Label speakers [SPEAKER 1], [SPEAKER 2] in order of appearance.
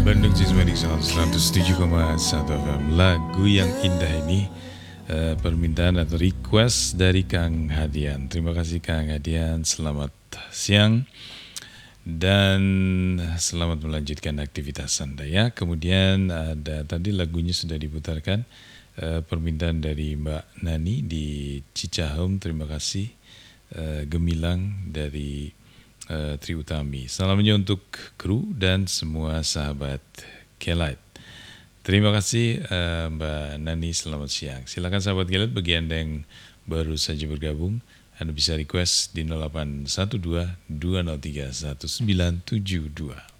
[SPEAKER 1] Bandung Cismedi 107,1 FM. Lagu yang indah ini permintaan atau request dari Kang Hadian. Terima kasih Kang Hadian, selamat siang dan selamat melanjutkan aktivitas Anda ya. Kemudian ada tadi lagunya sudah diputarkan, permintaan dari Mbak Nani di Cicahem. Terima kasih. Gemilang dari Tri Utami. Salamnya untuk kru dan semua sahabat Kelight. Terima kasih Mbak Nani, selamat siang. Silakan sahabat Kelight, bagi Anda yang baru saja bergabung, Anda bisa request di 0812 203 1972.